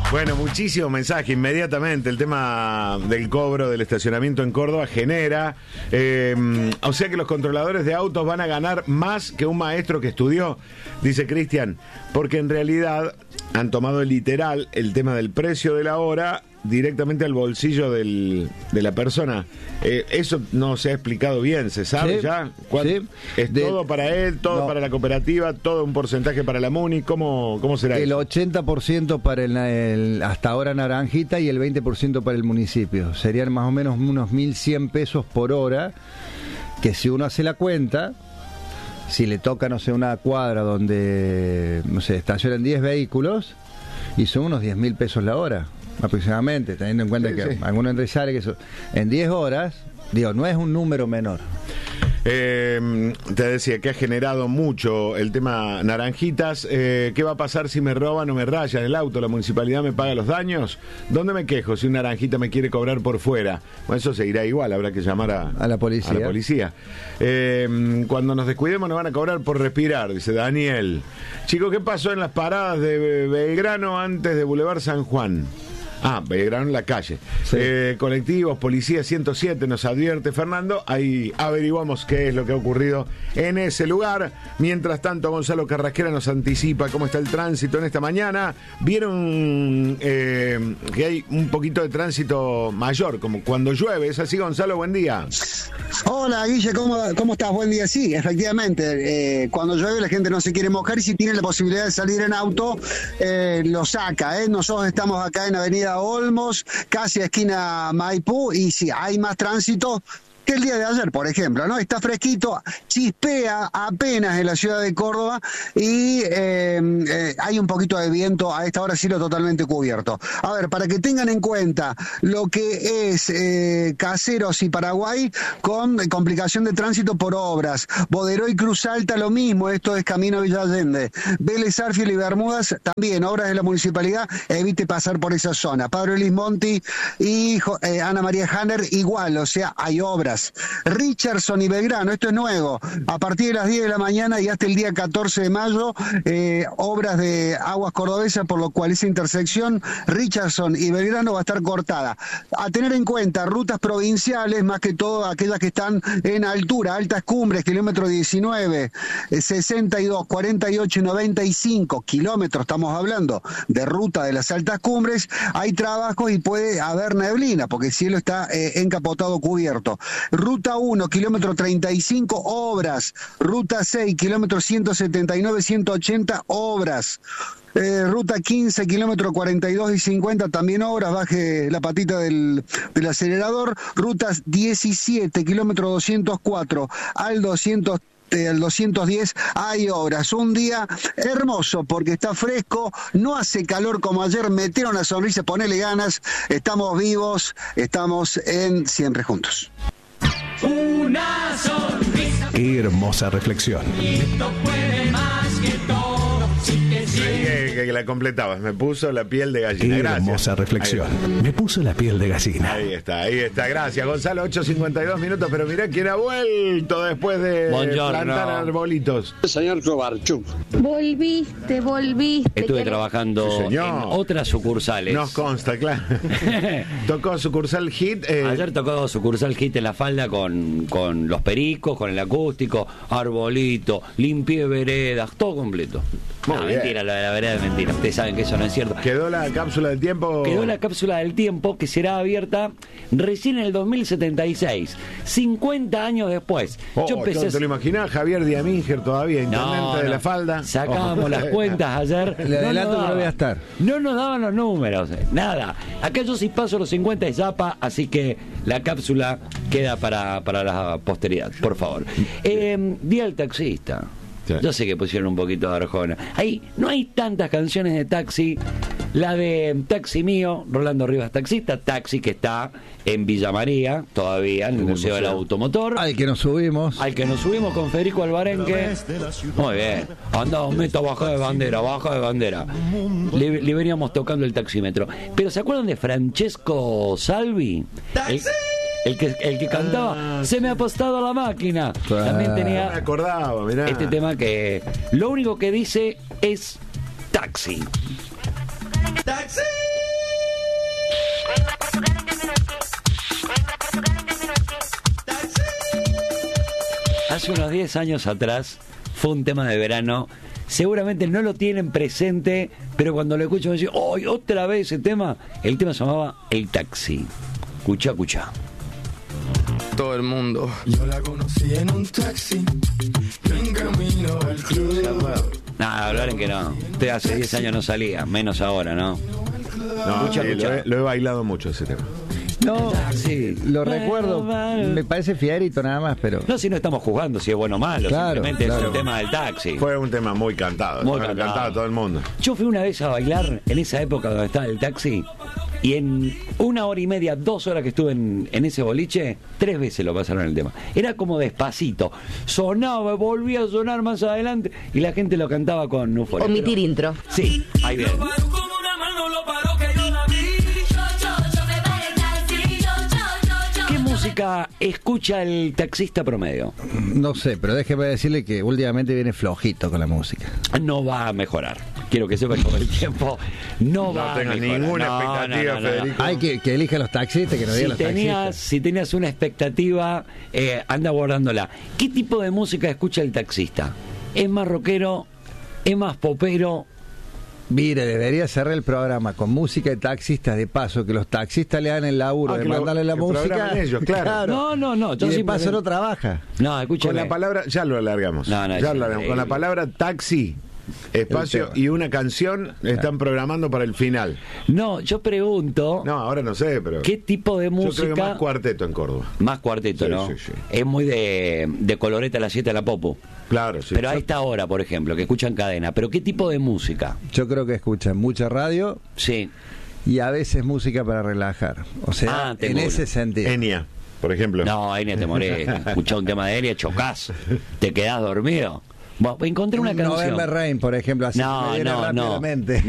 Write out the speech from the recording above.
Bueno, muchísimos mensajes inmediatamente. El tema del cobro del estacionamiento en Córdoba genera... o sea que los controladores de autos van a ganar más que un maestro que estudió, dice Cristian, porque en realidad han tomado literal el tema del precio de la hora directamente al bolsillo de la persona. Eso no se ha explicado bien, ¿se sabe ya? Sí. ¿Es todo para él, todo para la cooperativa, todo un porcentaje para la MUNI? ¿Cómo será el eso? 80% para el hasta ahora Naranjita y el 20% para el municipio. Serían más o menos unos 1.100 pesos por hora, que si uno hace la cuenta, si le toca, no sé, una cuadra donde, no sé, estacionan 10 vehículos, y son unos 10.000 pesos la hora, aproximadamente, teniendo en cuenta que algunos empresarios que son, en 10 horas, digo, no es un número menor. Te decía que ha generado mucho el tema Naranjitas. ¿Qué va a pasar si me roban o me rayan el auto? ¿La municipalidad me paga los daños? ¿Dónde me quejo si un Naranjita me quiere cobrar por fuera? Bueno, eso seguirá igual, habrá que llamar a la policía. Cuando nos descuidemos nos van a cobrar por respirar, dice Daniel. Chicos, ¿qué pasó en las paradas de Belgrano antes de Boulevard San Juan? Belgrano en la calle. Sí. Colectivos, Policía 107 nos advierte Fernando. Ahí averiguamos qué es lo que ha ocurrido en ese lugar. Mientras tanto, Gonzalo Carrasquera nos anticipa cómo está el tránsito en esta mañana. Vieron que hay un poquito de tránsito mayor, como cuando llueve. ¿Es así, Gonzalo? Buen día. Hola, Guille, ¿cómo estás? Buen día. Sí, efectivamente, cuando llueve la gente no se quiere mojar y si tiene la posibilidad de salir en auto, lo saca. Nosotros estamos acá en Avenida Olmos, casi a esquina Maipú, y si hay más tránsito que el día de ayer, por ejemplo, ¿no? Está fresquito, chispea apenas en la ciudad de Córdoba y hay un poquito de viento, a esta hora cielo totalmente cubierto. A ver, para que tengan en cuenta lo que es Caseros y Paraguay, con complicación de tránsito por obras. Boderoy y Cruz Alta lo mismo, esto es camino Villa Allende. Vélez Arfiel y Bermudas también, obras de la municipalidad, evite pasar por esa zona. Padre Luis Monti y Ana María Hanner igual, o sea, hay obras. Richardson y Belgrano, esto es nuevo, a partir de las 10 de la mañana y hasta el día 14 de mayo, obras de Aguas Cordobesas, por lo cual esa intersección Richardson y Belgrano va a estar cortada. A tener en cuenta rutas provinciales, más que todo aquellas que están en altura, altas cumbres, kilómetro 19, 62, 48 y 95 kilómetros, estamos hablando de ruta de las altas cumbres, hay trabajos y puede haber neblina, porque el cielo está encapotado, cubierto. Ruta 1, kilómetro 35, obras. Ruta 6, kilómetro 179, 180, obras. Ruta 15, kilómetro 42 y 50, también obras, baje la patita del acelerador. Rutas 17, kilómetro 204 al 210 hay obras. Un día hermoso porque está fresco, no hace calor como ayer, meter una sonrisa, ponele ganas, estamos vivos, estamos en Siempre Juntos. Una sonrisa. Qué hermosa reflexión. Esto puede más que todo. Si te Que la completabas, me puso la piel de gallina. Qué Gracias. hermosa reflexión. Me puso la piel de gallina. Ahí está. Gracias, Gonzalo. 8:52 minutos, pero mirá quién ha vuelto después de plantar arbolitos. Señor Chobarchuk. Volviste. Estuve trabajando en otras sucursales. Nos consta, claro. Tocó sucursal Hit. Ayer tocó sucursal Hit en La Falda con los pericos, con el acústico, arbolito, limpié veredas, todo completo. Mentira, lo de la vereda es mentira. Ustedes saben que eso no es cierto. ¿Quedó la cápsula del tiempo? Quedó la cápsula del tiempo que será abierta recién en el 2076, 50 años después. Yo empecé. ¿Te lo imaginás? Javier Diamínger todavía, intendente de La Falda. Sacábamos las cuentas ayer. Le adelanto que no voy a estar. No nos daban los números, nada. Acá yo sí paso los 50 y zapa, así que la cápsula queda para la posteridad, por favor. Día del taxista. Yo sé que pusieron un poquito de Arjona. No hay tantas canciones de taxi. La de Taxi Mío, Rolando Rivas Taxista, Taxi, que está en Villa María, todavía, en el Museo del Automotor. Al que nos subimos con Federico Albarenque. Muy bien. Andamos, baja de bandera. Le veníamos tocando el taxímetro. Pero ¿se acuerdan de Francesco Salvi? El que cantaba Se me ha apostado la máquina. También tenía me acordaba, mirá. Este tema que lo único que dice es taxi. ¡Taxi! hace unos 10 años atrás fue un tema de verano. Seguramente no lo tienen presente, pero cuando lo escuchan dicen, ¡oh, otra vez ese tema! El tema se llamaba El Taxi. Escuchá, escuchá. Todo el mundo. Yo la conocí en un taxi, en camino al club. Nada, hablar en que no. Usted hace 10 años no salía, menos ahora, ¿no? No, Escucha, escucha. lo he bailado mucho ese tema. No, Sí. lo recuerdo, me parece fiarito nada más, pero... No, si no estamos jugando si es bueno o malo, Claro, simplemente es claro. el tema del taxi. Fue un tema muy cantado. Muy Lo cantado. cantaba todo el mundo. Yo fui una vez a bailar en esa época donde estaba el taxi y en 1 hora y media, 2 horas que estuve en ese boliche, 3 veces lo pasaron el tema. Era como despacito. Sonaba, volvía a sonar más adelante y la gente lo cantaba con euforia. Omitir intro. Sí, ahí bien. ¿Qué música escucha el taxista promedio? No sé, pero déjeme decirle que últimamente viene flojito con la música. No va a mejorar. Quiero que sepa que con el tiempo no va a tengas mejorar. ninguna expectativa, Federico. Hay que elija los taxistas, que no digan los taxistas. Si tenías una expectativa, anda guardándola. ¿Qué tipo de música escucha el taxista? ¿Es más rockero? ¿Es más popero? Mire, debería cerrar el programa con música de taxistas, de paso, que los taxistas le dan el laburo de que mandarle la que música. programen ellos, claro. No. Y de paso no trabaja. No, Con escúchame. la palabra, ya lo alargamos. No, Ya es lo alargamos. increíble. Con la palabra taxi, espacio El tema. y una canción están programando para el final. No, yo pregunto, No, ahora no sé, pero. ¿qué tipo de Yo creo que música? más cuarteto en Córdoba. Más cuarteto, Sí, ¿no? sí, sí. Es muy de coloreta a las 7 de la Popo. Claro, sí. Pero a esta hora, por ejemplo, que escuchan cadena. ¿Pero qué tipo de música? Yo creo que escuchan mucha radio Sí. y a veces música para relajar. O sea, tengo en ese una. sentido. Enia, por ejemplo. No, Enia, te morés. Escuchá un tema de Enia, chocás. Te quedás dormido. Bueno, encontré una canción. November Rain, por ejemplo, así No, me viene no, no. rápidamente.